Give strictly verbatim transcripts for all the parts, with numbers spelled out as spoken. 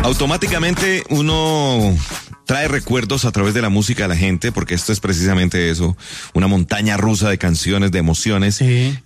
Automáticamente uno trae recuerdos a través de la música de la gente, porque esto es precisamente eso, una montaña rusa de canciones, de emociones. Sí.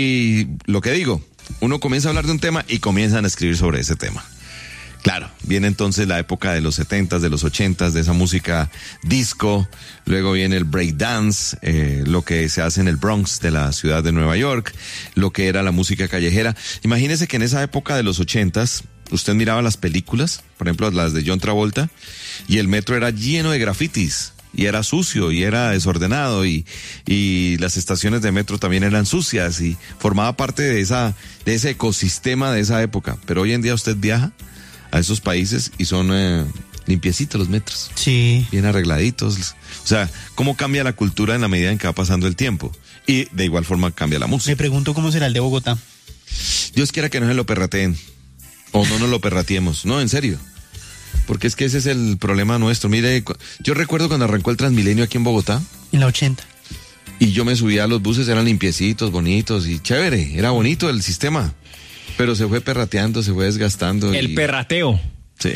Y lo que digo, uno comienza a hablar de un tema y comienzan a escribir sobre ese tema. Claro, viene entonces la época de los setentas, de los ochentas, de esa música disco, luego viene el breakdance, eh, lo que se hace en el Bronx de la ciudad de Nueva York, lo que era la música callejera. Imagínese que en esa época de los ochentas, usted miraba las películas, por ejemplo las de John Travolta, y el metro era lleno de grafitis, y era sucio, y era desordenado, y, y las estaciones de metro también eran sucias, y formaba parte de esa, de ese ecosistema de esa época. Pero hoy en día usted viaja a esos países y son eh, limpiecitos los metros. Sí. Bien arregladitos. O sea, cómo cambia la cultura en la medida en que va pasando el tiempo. Y de igual forma cambia la música. Me pregunto cómo será el de Bogotá. Dios quiera que no se lo perrateen. O no nos lo perrateemos. No, en serio. Porque es que ese es el problema nuestro. Mire, yo recuerdo cuando arrancó el Transmilenio aquí en Bogotá. En la ochenta. Y yo me subía a los buses, eran limpiecitos, bonitos y chévere. Era bonito el sistema. Pero se fue perrateando, se fue desgastando. El y... perrateo. Sí.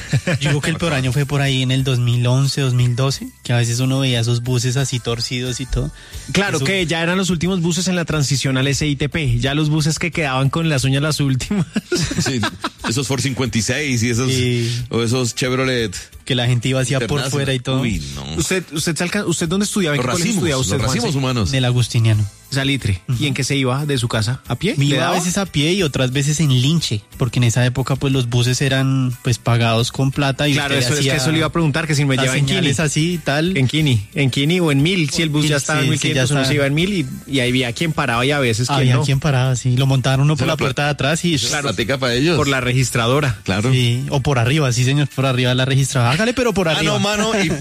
Yo creo que el peor año fue por ahí en el dos mil once, dos mil doce, que a veces uno veía esos buses así torcidos y todo. Claro, Eso... que ya eran los últimos buses en la transición al S I T P, ya los buses que quedaban con las uñas las últimas. Sí, esos Ford cincuenta y seis y esos, sí. o esos Chevrolet. Que la gente iba hacia por fuera y todo. Uy, no. ¿Usted, usted, se alca... ¿Usted dónde estudiaba? ¿En los qué colegio racimos, estudiaba usted, los racimos Juanse? humanos. En el Agustiniano. Salitre. Uh-huh. ¿Y en qué se iba de su casa? ¿A pie? Me iba a veces a pie y otras veces en linche, porque en esa época pues los buses eran pues pagados con plata y claro, eso es que eso le iba a preguntar, que si me lleva en Kini. así y tal. En Kini, en Kini o en Mil, si el bus sí, ya estaba sí, en mil quinientos, sí, uno se iba en Mil y, y ahí había quien paraba y a veces quien había no. quien paraba, sí, lo montaban uno por la la puerta de atrás y claro, platica para ellos. Por la registradora. Claro. Sí, o por arriba, sí señor, por arriba de la registradora. Hágale, pero por arriba. Ah, no, mano, y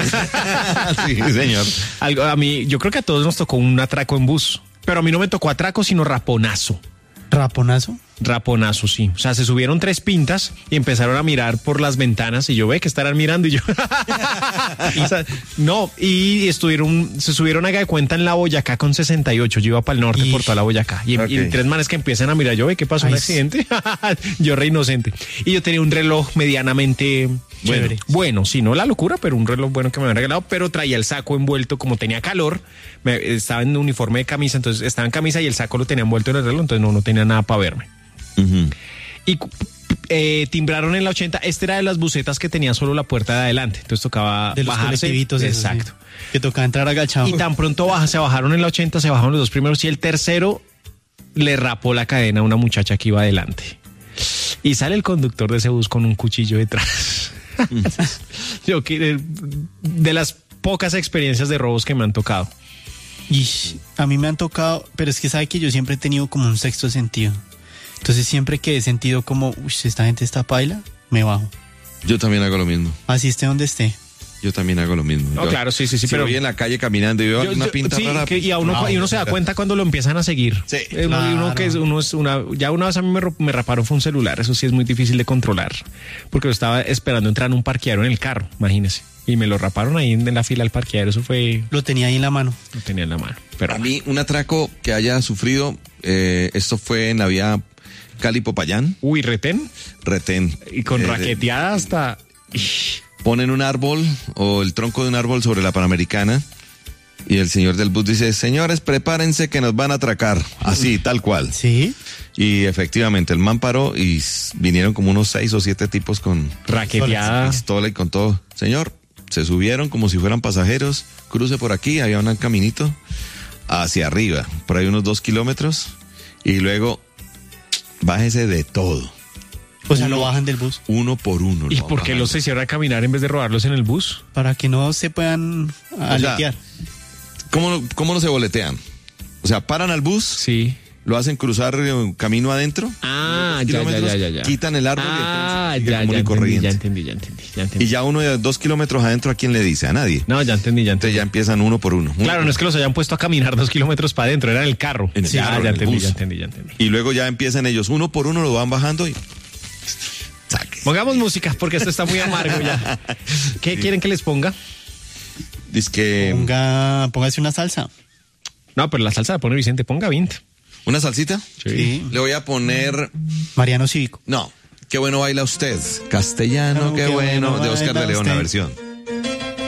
sí, señor. Algo, a mí, yo creo que a todos nos tocó un atraco en bus. Pero a mí no me tocó atraco, sino raponazo. ¿Raponazo? Raponazo, sí. O sea, se subieron tres pintas y empezaron a mirar por las ventanas y yo ve que estarán mirando y yo. y, o sea, no, y estuvieron, se subieron haga de cuenta en la Boyacá con sesenta y ocho. Yo iba para el norte Ish. por toda la Boyacá. Y, Okay. y tres manes que empiezan a mirar, yo ve, ¿qué pasó? ¿Un Ay, accidente? Yo re inocente. Y yo tenía un reloj medianamente Chévere. bueno. Bueno, sí, no la locura, pero un reloj bueno que me habían regalado, pero traía el saco envuelto, como tenía calor, me, estaba en uniforme de camisa, entonces estaba en camisa y el saco lo tenía envuelto en el reloj, entonces no, no tenía nada para verme. Uh-huh. Y eh, timbraron en la ochenta. Este era de las busetas que tenía solo la puerta de adelante. Entonces tocaba de los bajarse. colectivitos esos, Exacto. Sí. Que tocaba entrar agachado. Y tan pronto baja, se bajaron en la ochenta, se bajaron los dos primeros y el tercero le rapó la cadena a una muchacha que iba adelante. Y sale el conductor de ese bus con un cuchillo detrás. Yo que de las pocas experiencias de robos que me han tocado. Y a mí me han tocado, pero es que sabe que yo siempre he tenido como un sexto sentido. Entonces siempre que he sentido como, uy, esta gente está paila, me bajo. Yo también hago lo mismo. Así esté donde esté. Yo también hago lo mismo. No, yo, claro, sí, sí, sí. Si pero voy en la calle caminando y veo yo, una yo, pinta sí, rara. que, y, a uno, no, y uno se da cuenta cuando lo empiezan a seguir. Sí, Eh, uno, claro. uno que es, uno es una, ya una vez a mí me, me raparon fue un celular, eso sí es muy difícil de controlar, porque lo estaba esperando entrar en un parqueadero en el carro, imagínese. Y me lo raparon ahí en, en la fila del parqueadero, eso fue... Lo tenía ahí en la mano. Lo tenía en la mano. Pero A mí, un atraco que haya sufrido, eh, esto fue en la vía Cali-Popayán, Uy, retén. retén. Y con Eh, raqueteada hasta... Ponen un árbol o el tronco de un árbol sobre la Panamericana y el señor del bus dice, señores, prepárense que nos van a atracar. Así, tal cual. Sí. Y efectivamente, el man paró y s- vinieron como unos seis o siete tipos con Raqueteada. pistola y con todo. Señor, se subieron como si fueran pasajeros, cruce por aquí, había un caminito hacia arriba, por ahí unos dos kilómetros, y luego bájese de todo, O sea, Uno- lo bajan del bus uno por uno. ¿Y lo por qué bajan. los hicieron a caminar en vez de robarlos en el bus? para que no se puedan aletear. ¿Cómo, ¿Cómo no se boletean? O sea, paran al bus, Sí. lo hacen cruzar eh, camino adentro, Ah, dos ya, ya, kilómetros, ya, ya, ya. quitan el árbol Ah, y entonces sigue ya, común ya y entendí, corriente. ya entendí, ya entendí, ya entendí. Y ya uno de dos kilómetros adentro, ¿a quién le dice? A nadie. No, ya entendí, ya Entonces entendí. ya empiezan uno por uno. uno Claro, por no es que los hayan puesto a caminar dos kilómetros para adentro, era en el carro. En el ya, carro, ya en el entendí, bus. ya entendí, ya entendí. Y luego ya empiezan ellos, uno por uno lo van bajando y... Saque. Pongamos música porque esto está muy amargo ya. ¿Qué Sí. quieren que les ponga? Dice que... Ponga, póngase una salsa. No, pero la salsa la pone Vicente, ponga vint. ¿Una salsita? Sí. Le voy a poner... Mariano Cívico. No, Qué bueno baila usted. Castellano, No, qué, qué bueno. bueno De Oscar baila de León, la usted. versión.